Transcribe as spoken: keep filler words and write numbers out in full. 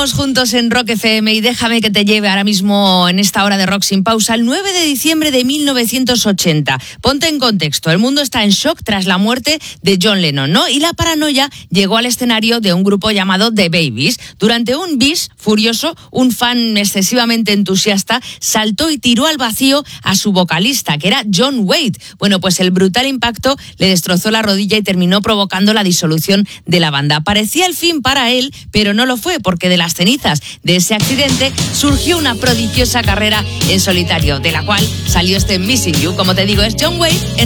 Seguimos juntos en Rock F M y déjame que te lleve ahora mismo en esta hora de Rock sin pausa el nueve de diciembre de mil novecientos ochenta. Ponte en contexto, el mundo está en shock tras la muerte de John Lennon, ¿no? Y la paranoia llegó al escenario de un grupo llamado The Babies. Durante un bis furioso, un fan excesivamente entusiasta saltó y tiró al vacío a su vocalista, que era John Wade. Bueno, pues el brutal impacto le destrozó la rodilla y terminó provocando la disolución de la banda. Parecía el fin para él, pero no lo fue, porque de las cenizas de ese accidente surgió una prodigiosa carrera en solitario, de la cual salió este Missing You. Como te digo, es John Wade en